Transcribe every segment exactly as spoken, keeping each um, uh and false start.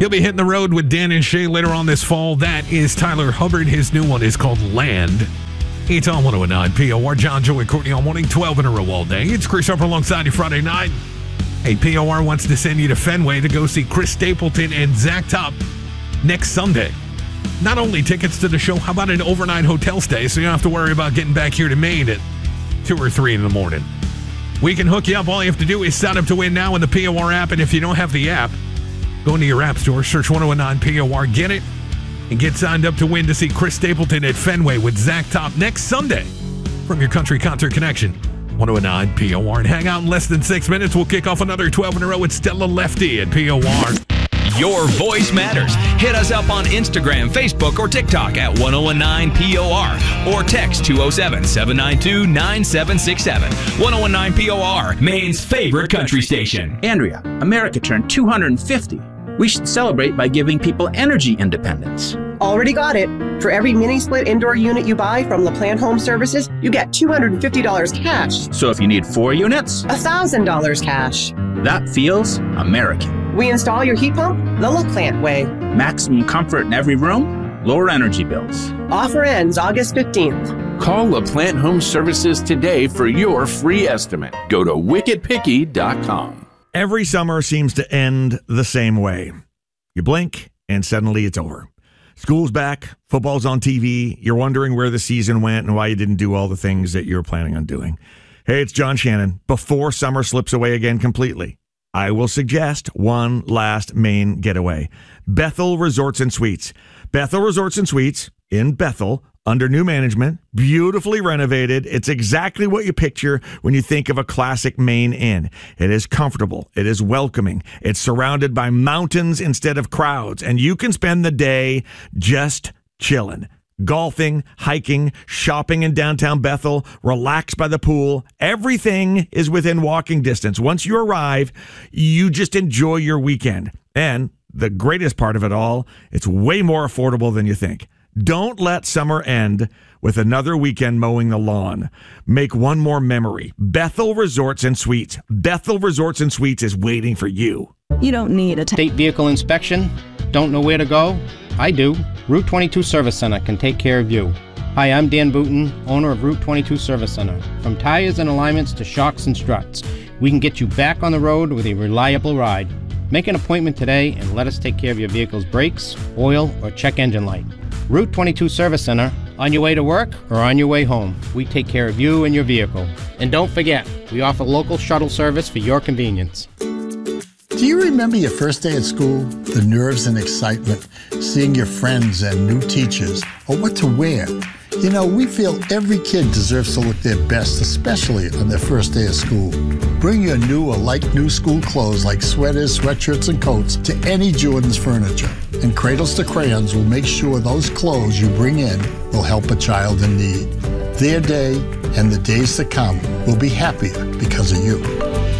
He'll be hitting the road with Dan and Shay later on this fall. That is Tyler Hubbard. His new one is called Land. It's on one oh nine P O R. John, Joe, and Courtney all morning, twelve in a row all day. It's Chris Harper alongside you Friday night. Hey, P O R wants to send you to Fenway to go see Chris Stapleton and Zach Top next Sunday. Not only tickets to the show, how about an overnight hotel stay so you don't have to worry about getting back here to Maine at two or three in the morning. We can hook you up. All you have to do is sign up to win now in the P O R app. And if you don't have the app, go into your app store, search one oh nine P O R, get it, and get signed up to win to see Chris Stapleton at Fenway with Zach Top next Sunday from your Country Concert Connection. one oh nine P O R. And hang out in less than six minutes. We'll kick off another twelve in a row with Stella Lefty at P O R. Your voice matters. Hit us up on Instagram, Facebook, or TikTok at one oh nine P O R or text two oh seven, seven nine two, nine seven six seven. one oh nine P O R, Maine's favorite country station. Andrea, America turned two hundred fifty. We should celebrate by giving people energy independence. Already got it. For every mini-split indoor unit you buy from LaPlante Home Services, you get two hundred fifty dollars cash. So if you need four units, one thousand dollars cash. That feels American. We install your heat pump the LaPlante way. Maximum comfort in every room, lower energy bills. Offer ends August fifteenth. Call LaPlante Home Services today for your free estimate. Go to wicked picky dot com. Every summer seems to end the same way. You blink, and suddenly it's over. School's back, football's on T V, you're wondering where the season went and why you didn't do all the things that you were planning on doing. Hey, it's John Shannon. Before summer slips away again completely, I will suggest one last Maine getaway. Bethel Resorts and Suites. Bethel Resorts and Suites in Bethel, under new management, beautifully renovated. It's exactly what you picture when you think of a classic Maine inn. It is comfortable. It is welcoming. It's surrounded by mountains instead of crowds, and you can spend the day just chilling. Golfing, hiking, shopping in downtown Bethel, relax by the pool. Everything is within walking distance. Once you arrive, you just enjoy your weekend. And the greatest part of it all, it's way more affordable than you think. Don't let summer end with another weekend mowing the lawn. Make one more memory. Bethel Resorts and Suites. Bethel Resorts and Suites is waiting for you. You don't need a state vehicle inspection? Don't know where to go? I do. Route twenty-two Service Center can take care of you. Hi, I'm Dan Booton, owner of Route twenty-two Service Center. From tires and alignments to shocks and struts, we can get you back on the road with a reliable ride. Make an appointment today and let us take care of your vehicle's brakes, oil, or check engine light. Route twenty-two Service Center, on your way to work or on your way home. We take care of you and your vehicle. And don't forget, we offer local shuttle service for your convenience. Do you remember your first day at school? The nerves and excitement, seeing your friends and new teachers, or what to wear? You know, we feel every kid deserves to look their best, especially on their first day of school. Bring your new or like new school clothes like sweaters, sweatshirts, and coats to any Jordan's Furniture. And Cradles to Crayons will make sure those clothes you bring in will help a child in need. Their day and the days to come will be happier because of you.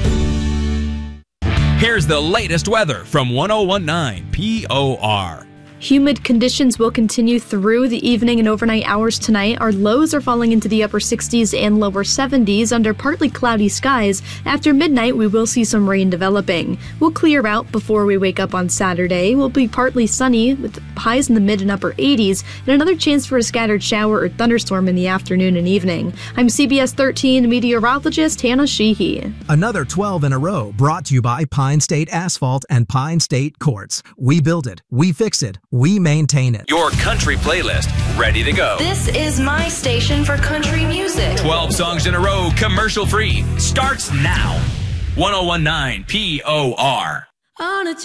Here's the latest weather from one oh nine P O R. Humid conditions will continue through the evening and overnight hours tonight. Our lows are falling into the upper sixties and lower seventies under partly cloudy skies. After midnight, we will see some rain developing. We'll clear out before we wake up on Saturday. We'll be partly sunny with highs in the mid and upper eighties and another chance for a scattered shower or thunderstorm in the afternoon and evening. I'm C B S thirteen meteorologist Hannah Sheehy. Another twelve in a row brought to you by Pine State Asphalt and Pine State Quartz. We build it. We fix it. We maintain it. Your country playlist, ready to go. This is my station for country music. twelve songs in a row, commercial free. Starts now. one oh nine P O R. On a